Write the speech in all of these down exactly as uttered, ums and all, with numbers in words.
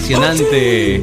impresionante.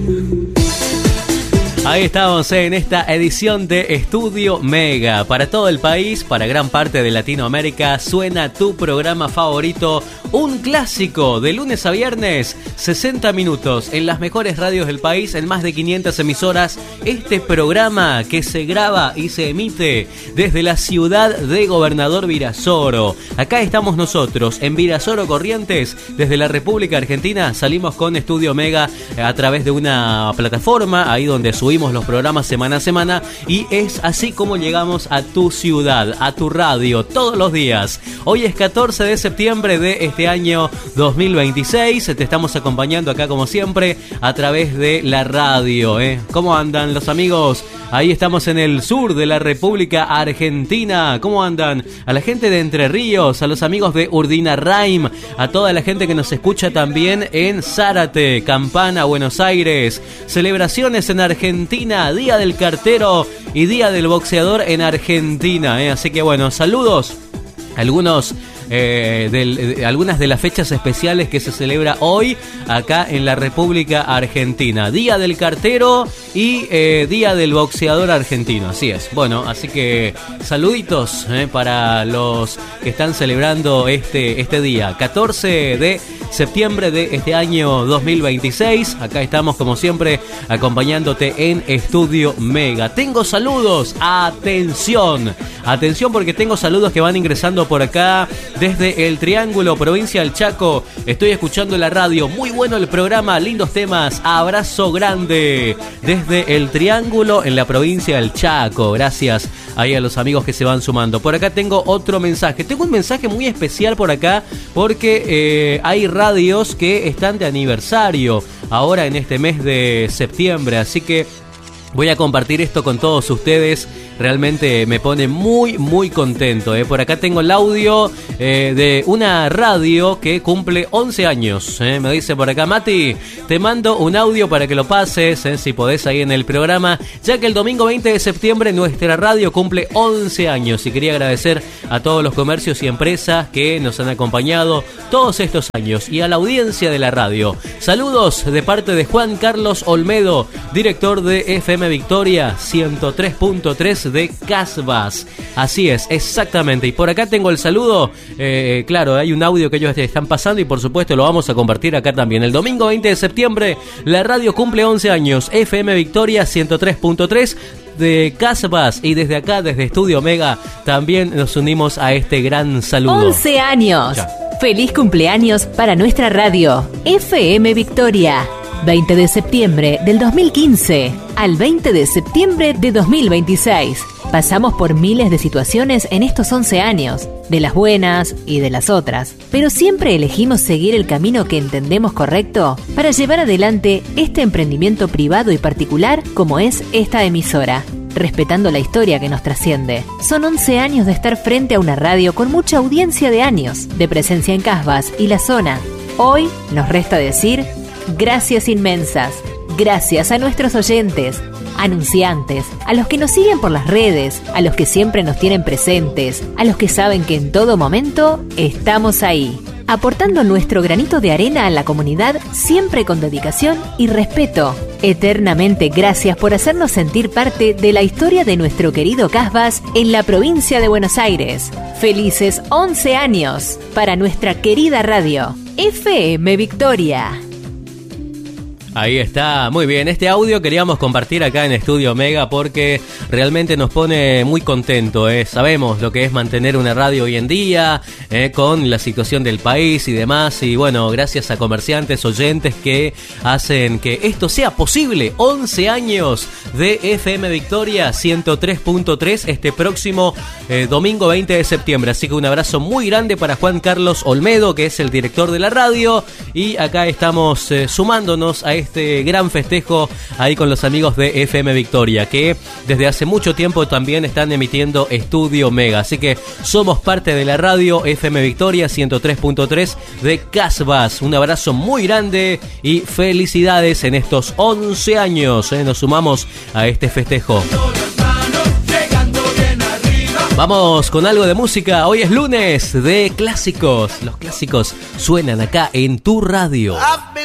Ahí estamos en esta edición de Estudio Mega. Para todo el país, para gran parte de Latinoamérica, suena tu programa favorito, un clásico de lunes a viernes, sesenta minutos en las mejores radios del país, en más de quinientas emisoras. Este programa que se graba y se emite desde la ciudad de Gobernador Virasoro. Acá estamos nosotros en Virasoro, Corrientes, desde la República Argentina. Salimos con Estudio Mega a través de una plataforma, ahí donde subimos los programas semana a semana, y es así como llegamos a tu ciudad, a tu radio, todos los días. Hoy es catorce de septiembre de este año dos mil veintiséis, te estamos acompañando acá como siempre a través de la radio, ¿eh? ¿Cómo andan los amigos? Ahí estamos en el sur de la República Argentina. ¿Cómo andan? A la gente de Entre Ríos, a los amigos de Urdinarraim, a toda la gente que nos escucha también en Zárate, Campana, Buenos Aires. Celebraciones en Argentina, Día del Cartero y Día del Boxeador en Argentina, ¿eh? Así que bueno, saludos. Algunos eh, del, de, algunas de las fechas especiales que se celebra hoy acá en la República Argentina. Día del Cartero y eh, Día del Boxeador argentino, así es. Bueno, así que saluditos eh, para los que están celebrando este, este día, catorce de septiembre de este año dos mil veintiséis. Acá estamos como siempre acompañándote en Estudio Mega. Tengo saludos, atención, atención porque tengo saludos que van ingresando por acá desde el Triángulo, provincia del Chaco. Estoy escuchando la radio, muy bueno el programa, lindos temas, abrazo grande desde el Triángulo en la provincia del Chaco. Gracias ahí a los amigos que se van sumando. Por acá tengo otro mensaje, tengo un mensaje muy especial por acá porque eh, hay radios que están de aniversario ahora en este mes de septiembre, así que voy a compartir esto con todos ustedes. Realmente me pone muy, muy contento, ¿eh? Por acá tengo el audio eh, de una radio que cumple once años. ¿eh? Me dice por acá, Mati, te mando un audio para que lo pases, ¿eh? si podés ahí en el programa, ya que el domingo veinte de septiembre nuestra radio cumple once años. Y quería agradecer a todos los comercios y empresas que nos han acompañado todos estos años y a la audiencia de la radio. Saludos de parte de Juan Carlos Olmedo, director de F M Victoria ciento tres punto tres de Casbas. Así es, exactamente. Y por acá tengo el saludo, eh, claro, hay un audio que ellos están pasando y por supuesto lo vamos a compartir acá también. El domingo veinte de septiembre la radio cumple once años, F M Victoria ciento tres punto tres de Casbas, y desde acá, desde Estudio Mega, también nos unimos a este gran saludo. once años. Ya. Feliz cumpleaños para nuestra radio, F M Victoria. veinte de septiembre del dos mil quince al veinte de septiembre de dos mil veintiséis. Pasamos por miles de situaciones en estos once años, de las buenas y de las otras, pero siempre elegimos seguir el camino que entendemos correcto para llevar adelante este emprendimiento privado y particular como es esta emisora, respetando la historia que nos trasciende. Son once años de estar frente a una radio con mucha audiencia de años, de presencia en Casbas y la zona. Hoy nos resta decir gracias inmensas, gracias a nuestros oyentes, anunciantes, a los que nos siguen por las redes, a los que siempre nos tienen presentes, a los que saben que en todo momento estamos ahí, aportando nuestro granito de arena a la comunidad siempre con dedicación y respeto. Eternamente gracias por hacernos sentir parte de la historia de nuestro querido Casbas en la provincia de Buenos Aires. Felices once años para nuestra querida radio, F M Victoria. Ahí está, muy bien. Este audio queríamos compartir acá en Estudio Mega porque realmente nos pone muy contento, ¿eh? Sabemos lo que es mantener una radio hoy en día, ¿eh? con la situación del país y demás. Y bueno, gracias a comerciantes, oyentes que hacen que esto sea posible. once años de F M Victoria ciento tres punto tres este próximo eh, domingo veinte de septiembre. Así que un abrazo muy grande para Juan Carlos Olmedo, que es el director de la radio. Y acá estamos eh, sumándonos a este gran festejo ahí con los amigos de F M Victoria, que desde hace mucho tiempo también están emitiendo Estudio Mega. Así que somos parte de la radio F M Victoria ciento tres punto tres de Casbas. Un abrazo muy grande y felicidades en estos once años. ¿eh? Nos sumamos a este festejo. Vamos con algo de música. Hoy es lunes de clásicos. Los clásicos suenan acá en tu radio.